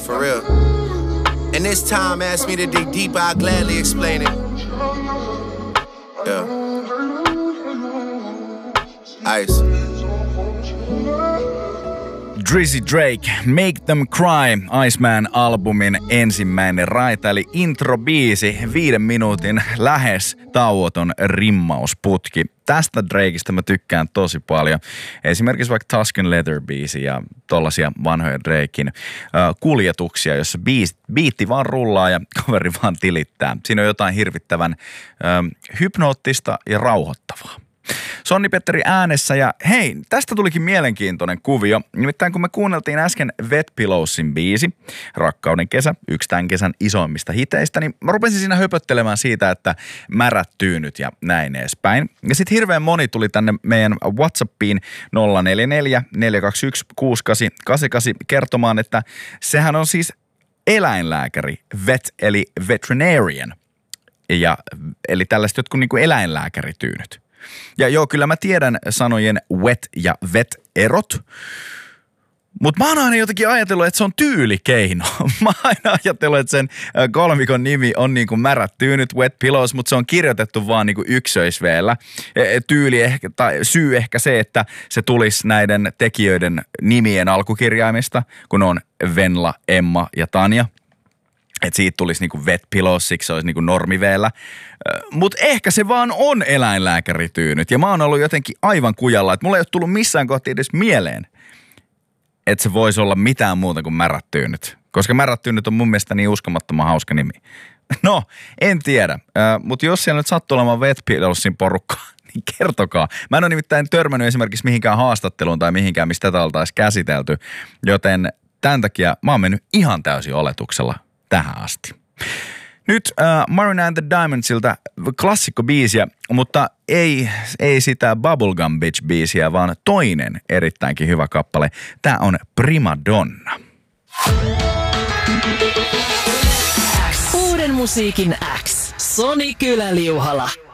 for real. And this time, ask me to dig deeper, I'll gladly explain it. Yeah. Ice. Drizzy Drake, Make Them Cry, Iceman-albumin ensimmäinen raita, eli intro-biisi, 5 minuutin lähes tauoton rimmausputki. Tästä Drakeista mä tykkään tosi paljon. Esimerkiksi vaikka Tuscan Leather-biisi ja tollaisia vanhoja Drakein kuljetuksia, jossa biitti vaan rullaa ja kaveri vaan tilittää. Siinä on jotain hirvittävän hypnoottista ja rauhoittavaa. Sonni-Petteri äänessä ja hei, tästä tulikin mielenkiintoinen kuvio. Nimittäin kun me kuunneltiin äsken Wet Pillowsin biisi, Rakkauden kesä, yksi tämän kesän isoimmista hiteistä, niin mä rupesin siinä höpöttelemään siitä, että märät tyynyt ja näin edespäin. Ja sit hirveän moni tuli tänne meidän WhatsAppiin 044 421 6888 kertomaan, että sehän on siis eläinlääkäri, vet eli veterinarian, eli tällaiset jotkut niin kuin eläinlääkärityynyt. Ja joo, kyllä mä tiedän sanojen wet ja vet erot, mutta mä oon aina jotenkin ajatellut, että se on tyylikeino. Mä oon aina ajatellut, että sen kolmikon nimi on niinku märät tyynyt, Wet Pillows, mutta se on kirjoitettu vaan niinku yksöisveellä. Tyyli ehkä, tai syy ehkä se, että se tulisi näiden tekijöiden nimien alkukirjaimista, kun on Venla, Emma ja Tanja. Että siitä tulisi niinku Wet Pillows, siksi se olisi niinku normiveellä. Mutta ehkä se vaan on eläinlääkärityynyt. Ja mä oon ollut jotenkin aivan kujalla, että mulla ei ole tullut missään kohti edes mieleen, että se voisi olla mitään muuta kuin märät tyynyt. Koska märät tyynyt on mun mielestä niin uskomattoman hauska nimi. No, en tiedä. Mutta jos siellä nyt sattuu olemaan Wet Pillowsin porukkaa, niin kertokaa. Mä en ole nimittäin törmännyt esimerkiksi mihinkään haastatteluun tai mihinkään, mistä tätä oltaisiin käsitelty. Joten tämän takia mä oon mennyt ihan täysin oletuksella tähän asti. Nyt Maroon and the Diamondsilta klassikkobiisiä, mutta ei sitä Bubblegum Bitch-biisiä, vaan toinen erittäinkin hyvä kappale. Tää on Prima Donna. Uuden musiikin X. Soni Kylä-Liuhala.